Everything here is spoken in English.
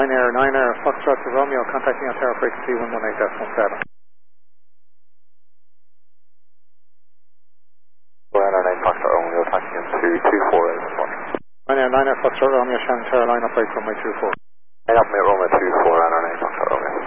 Niner, Foxtrot to Romeo, contacting Ontario frequency 118.7. 9 Foxtrot Romeo, taxi into 248. Niner, Foxtrot Romeo, Shannon Carolina, flight runway 24. Up Romeo 24,